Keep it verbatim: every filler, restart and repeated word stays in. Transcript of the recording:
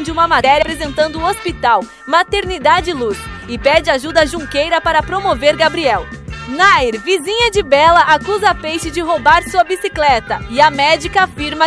de uma matéria apresentando o hospital Maternidade Luz e pede ajuda a Junqueira para promover Gabriel. Nair, vizinha de Bela, acusa Peixe de roubar sua bicicleta e a médica afirma